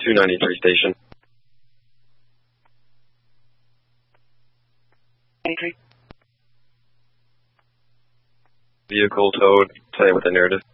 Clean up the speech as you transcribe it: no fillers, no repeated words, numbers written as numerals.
293 station. 93. Vehicle towed, same with the narrative.